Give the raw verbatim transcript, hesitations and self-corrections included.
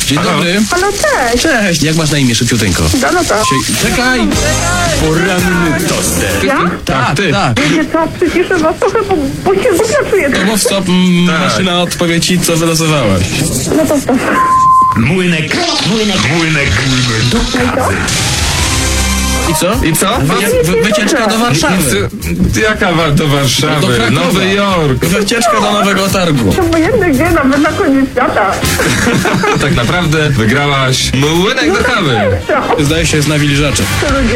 Dzień dobry. Halo, cześć. Cześć, jak masz na imię, szybciuteńko? Danuta. Sie- Czekaj! Poranny toster. Ja? Tak, ty. Tak. Wiecie co, przyciszę was trochę, bo, bo się głupio czuję. No mów stop, mm, Tak. maszyna odpowie ci, co wylosowałaś. No to stop. Młynek. Młynek. Młynek. I co? I co? Wy, wy, wycieczka do Warszawy. Ty- Jaka wa- do Do Warszawy? Krakowa. Nowy Jork. Wycieczka do Nowego Targu. To obojętny gdzie, nawet na koniec świata. Tak naprawdę wygrałaś młynek do kawy. Co? Zdaje się z nawilżaczem. To ludzie.